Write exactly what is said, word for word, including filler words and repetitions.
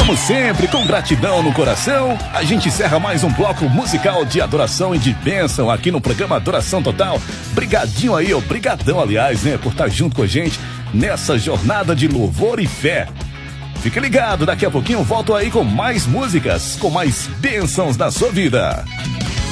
Como sempre, com gratidão no coração, a gente encerra mais um bloco musical de adoração e de bênção aqui no programa Adoração Total. Brigadinho aí, ó, brigadão, aliás, né, por estar junto com a gente nessa jornada de louvor e fé. Fique ligado, daqui a pouquinho eu volto aí com mais músicas, com mais bênçãos na sua vida.